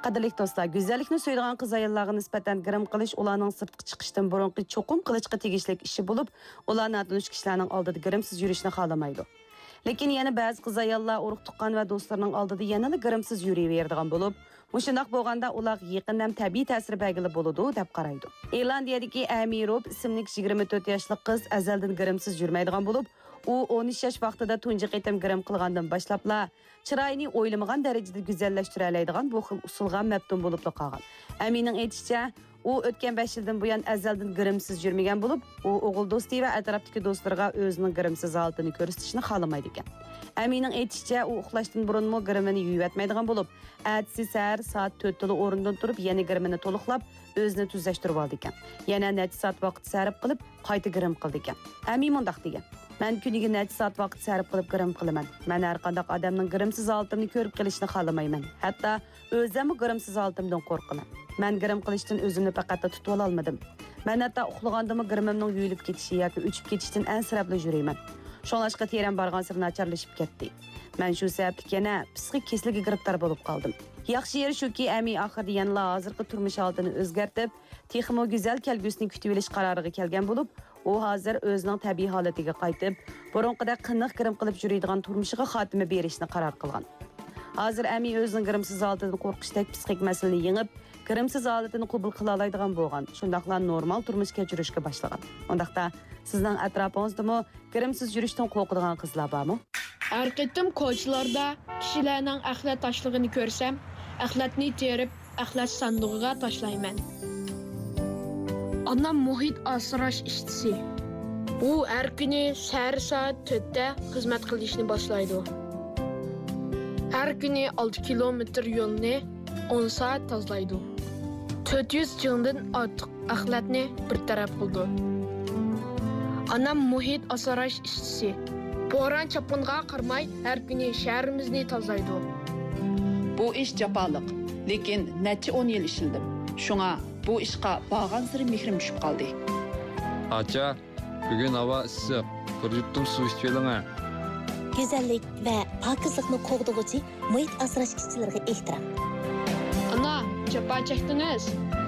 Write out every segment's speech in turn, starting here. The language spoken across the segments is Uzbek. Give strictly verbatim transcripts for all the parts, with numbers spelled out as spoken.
Qadrli do'stlar, go'zallikni so'yadigan qiz ayollarga nisbatan grim qilish ularning sirtqi chiqishdan burunqi cho'qim qilishga tegishli ishi bo'lib, ularni tanish kishilarning oldida grimsiz yurishni xohlamaydi. Lekin yana ba'zi qiz ayollar urug' tuqqan va do'stlarining oldida yana grimsiz yuraveradigan bo'lib, mushundaq bo'lganda ular yaqindan tabiiy ta'sir belgili bo'ladi deb qaraydi. Irlandiyadagi Amy Robb ismli yigirma to'rt yoshli qiz azaldan grimsiz yurmaydigan bo'lib, u o'n uch yosh vaqtida tunji qitim grim qilgandan boshlabla chiroyini o'ylamagan darajada go'zallashtira oladigan bu xil usulga maftun bo'lib qolgan. Amining aytishicha, u o'tgan besh yildan buyon azaldan grimsiz yurmagan bo'lib, u o'g'il do'sti va atrofdagi do'stlariga o'zining grimsiz holatini ko'rsatishni xohlamaydi ekan. Amining aytishicha, u uxlashdan burunmi grimini yuvib yotmaydigan bo'lib, ertasi sahar soat to'rtda o'rnidan turib, yana grimini to'liqlab, o'zini tuzlashtirib oldi ekan. Yana necha soat vaqt sarf qilib, qayta grim qildi ekan. Amin mundaq degan: "Men kuniga necha soat vaqt sarf qilib grim qilaman. Men har qanday odamning grimsiz holatimni ko'rib qilishni xohlamayman. Hatto o'zim grimsiz holatimdan qo'rqaman. Men grim qilishdan o'zimni faqat tutib ola olmadim. Men hatto uxlagandimi grimimning yuyilib ketishi yoki o'chib ketishidan ansirabli yurayman. Shonlashqa teran borgan sir nacharlashib ketdi. Men shu sababli yana psixik kasallikka giribtor bo'lib qoldim. Yaxshi yeri shuki, Amy oxirida yana hozirgi turmush holatini o'zgartib, texmo go'zal kelgusini kutib olish qaroriga kelgan bo'lib, u hozir o'zining tabiiy holatiga qaytib, burunqida qiniq grim qilib yuradigan turmushiga xotima berishni qaror qilgan. Hozir Amy o'zining grimsiz holatidan qo'rqishdek psixik masalani yengib, grimsiz holatini qabul qila oladigan bo'lgan. Shundaqla normal turmush kechirishga boshlagan. Undaqda sizning atrofingizdami grimsiz yurishdan qo'rqadigan qizlar bormi? Har qitim ko'chalarda kishilarning axlat tashlig'ini ko'rsam, axlatni terib, axlat sandig'iga tashlayman. Onam muhit asrash ishchisi. U har kuni sahar soat to'rtda xizmat qilishni boshlaydi. Har kuni olti kilometr yo'lni o'n soat tozalaydi. to'rt yuz jildan ortiq axlatni bir taraf qildi. Onam muhit asrash ishchisi. Bo'ron chapinga qarmay har kuni shahrimizni tozalaydi. Bu ish jafoliq, lekin necha o'n yil ishildim. Shunga bu ishqa borgan sari mehrim tushib qoldi. Acha, bugun havo issiq. Bir yuttum suv ichib oling. Go'zallik va pokizlikni qo'g'dug'uchi muhit asrash ishchilariga ehtirom. Ana, chapa chekdingiz.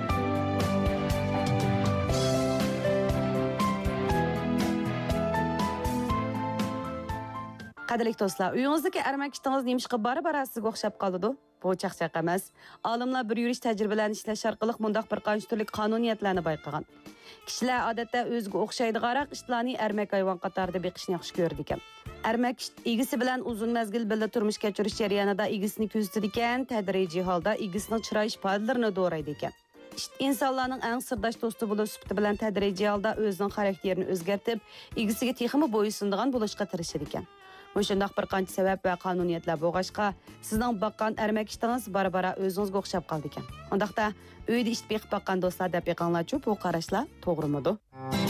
Qadrli do'stlar, uyingizdagi armakishingiz nemishqa bara-bara sizga o'xshab qoldi. Bu chaqchaq emas. Olimlar bir yurish tajribalarini ishlash orqali mundaq bir qancha turli qonuniyatlarni bayqagan. Kishilar odatda o'ziga o'xshaydiganroq ishlarni armak hayvon qatorida beqishni yaxshi ko'rdi ekan. Armak egisi bilan uzun mazgil birga turmush kechirish jarayonida egisini ko'zitadi ekan, tadrijiy holda egisining chiroy ifodalarini do'raydi ekan. İnsanlarning eng sirdosh do'sti bo'lib sifati bilan tadrijiy holda o'zining xarakterini o'zgartirib, egisiga texmi bo'ysundigan bo'lishga tirishadi ekan. Mushundaq bir qancha sabab va qonuniyatlar bo'lg'ashqa, sizning baqqan armakishingiz bara-bara o'zingizga o'xshab qoldi ekan. Undaqda uyda ish beqib baqqan do'stlar deb yaqinlashib, bu qarashlar to'g'rimidi?